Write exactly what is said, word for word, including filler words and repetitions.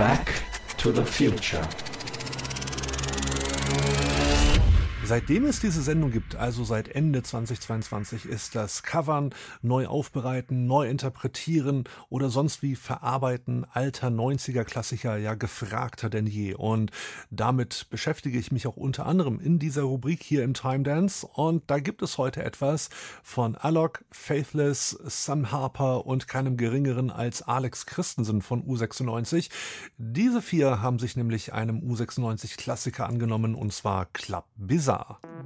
Back to the Future. Seitdem es diese Sendung gibt, also seit Ende zweitausendzweiundzwanzig, ist das Covern, neu aufbereiten, neu interpretieren oder sonst wie verarbeiten alter neunziger-Klassiker ja gefragter denn je. Und damit beschäftige ich mich auch unter anderem in dieser Rubrik hier im Time Dance. Und da gibt es heute etwas von Alok, Faithless, Sam Harper und keinem geringeren als Alex Christensen von U sechsundneunzig. Diese vier haben sich nämlich einem U sechsundneunzig-Klassiker angenommen, und zwar Club Bizarre.